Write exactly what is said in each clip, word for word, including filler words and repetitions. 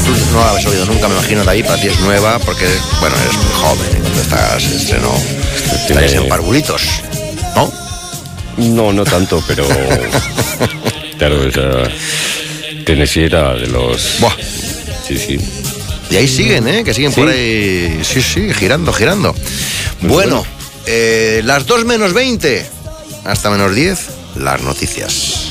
tú no la habías oído nunca, me imagino, David, para ti es nueva, porque, bueno, eres muy joven, y cuando estás, se estrenó, estaréis en parvulitos, ¿no? No, no tanto, pero... claro, esa... Tennessee era de los... Buah. Sí, sí. Y ahí siguen, ¿eh? Que siguen ¿Sí? por ahí, sí, sí, girando, girando. Muy bueno, bueno. Eh, las dos menos veinte, hasta menos diez, las noticias.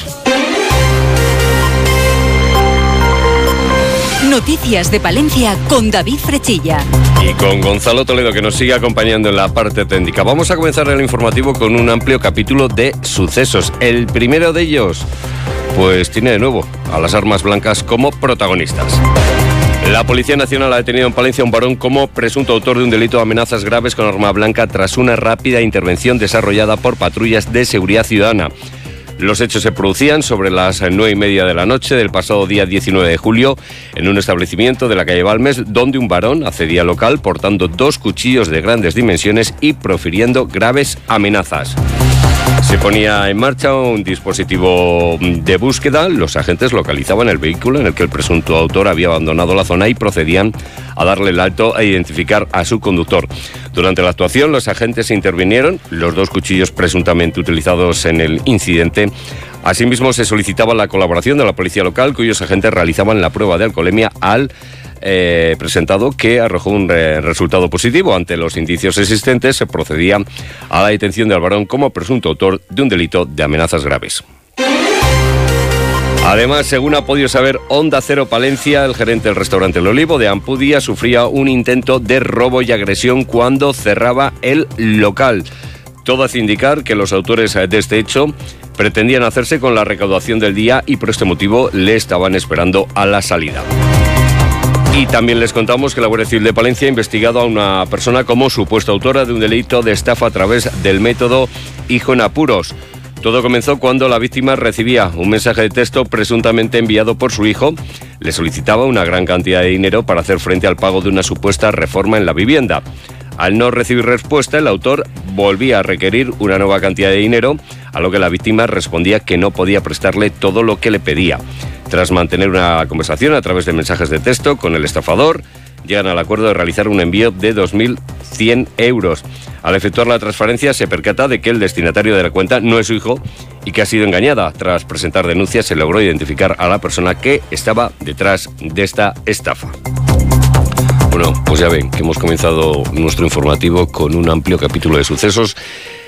Noticias de Palencia con David Frechilla. Y con Gonzalo Toledo, que nos sigue acompañando en la parte técnica. Vamos a comenzar el informativo con un amplio capítulo de sucesos. El primero de ellos, pues tiene de nuevo a las armas blancas como protagonistas. La Policía Nacional ha detenido en Palencia a un varón como presunto autor de un delito de amenazas graves con arma blanca tras una rápida intervención desarrollada por patrullas de seguridad ciudadana. Los hechos se producían sobre las nueve y media de la noche del pasado día diecinueve de julio en un establecimiento de la calle Balmes, donde un varón accedía al local portando dos cuchillos de grandes dimensiones y profiriendo graves amenazas. Se ponía en marcha un dispositivo de búsqueda. Los agentes localizaban el vehículo en el que el presunto autor había abandonado la zona y procedían a darle el alto e identificar a su conductor. Durante la actuación, los agentes intervinieron los dos cuchillos presuntamente utilizados en el incidente. Asimismo, se solicitaba la colaboración de la policía local, cuyos agentes realizaban la prueba de alcoholemia al eh, presentado, que arrojó un eh, resultado positivo. Ante los indicios existentes, se procedía a la detención del varón como presunto autor de un delito de amenazas graves. Además, según ha podido saber Onda Cero Palencia, el gerente del restaurante El Olivo de Ampudia sufría un intento de robo y agresión cuando cerraba el local. Todo hace indicar que los autores de este hecho pretendían hacerse con la recaudación del día y por este motivo le estaban esperando a la salida. Y también les contamos que la Guardia Civil de Palencia ha investigado a una persona como supuesta autora de un delito de estafa a través del método Hijo en Apuros. Todo comenzó cuando la víctima recibía un mensaje de texto presuntamente enviado por su hijo. Le solicitaba una gran cantidad de dinero para hacer frente al pago de una supuesta reforma en la vivienda. Al no recibir respuesta, el autor volvía a requerir una nueva cantidad de dinero, a lo que la víctima respondía que no podía prestarle todo lo que le pedía. Tras mantener una conversación a través de mensajes de texto con el estafador, llegan al acuerdo de realizar un envío de dos mil cien euros. Al efectuar la transferencia, se percata de que el destinatario de la cuenta no es su hijo y que ha sido engañada. Tras presentar denuncias, se logró identificar a la persona que estaba detrás de esta estafa. Bueno, pues ya ven que hemos comenzado nuestro informativo con un amplio capítulo de sucesos.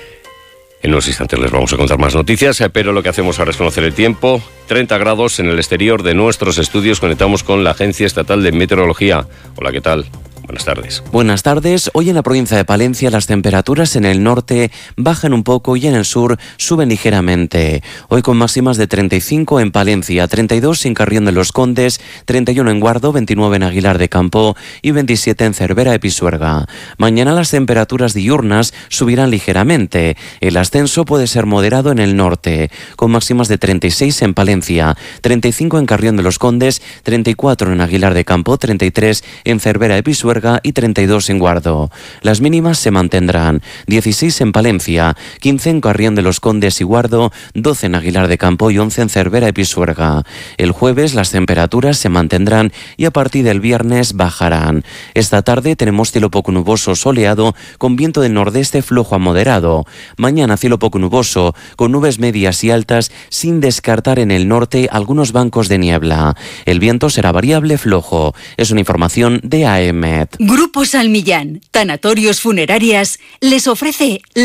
En unos instantes les vamos a contar más noticias, pero lo que hacemos ahora es conocer el tiempo. treinta grados en el exterior de nuestros estudios. Conectamos con la Agencia Estatal de Meteorología. Hola, ¿qué tal? Buenas tardes. Buenas tardes. Hoy en la provincia de Palencia las temperaturas en el norte bajan un poco y en el sur suben ligeramente. Hoy con máximas de treinta y cinco en Palencia, treinta y dos en Carrión de los Condes, treinta y uno en Guardo, veintinueve en Aguilar de Campo y veintisiete en Cervera de Pisuerga. Mañana las temperaturas diurnas subirán ligeramente. El ascenso puede ser moderado en el norte, con máximas de treinta y seis en Palencia, treinta y cinco en Carrión de los Condes, treinta y cuatro en Aguilar de Campo, treinta y tres en Cervera de Pisuerga y treinta y dos en Guardo. Las mínimas se mantendrán: dieciséis en Palencia, quince en Carrión de los Condes y Guardo, doce en Aguilar de Campo y once en Cervera de Pisuerga. El jueves las temperaturas se mantendrán y a partir del viernes bajarán. Esta tarde tenemos cielo poco nuboso soleado con viento del nordeste flojo a moderado. Mañana cielo poco nuboso con nubes medias y altas, sin descartar en el norte algunos bancos de niebla. El viento será variable flojo. Es una información de A E M E T. Grupo Salmillán, Tanatorios Funerarias, les ofrece